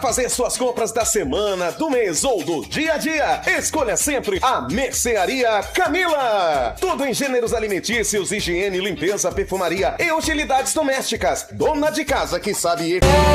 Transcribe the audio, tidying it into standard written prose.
fazer suas compras da semana, do mês ou do dia a dia, escolha sempre a Mercearia Camila. Tudo em gêneros alimentícios, higiene, limpeza, perfumaria e utilidades domésticas. Dona de casa que sabe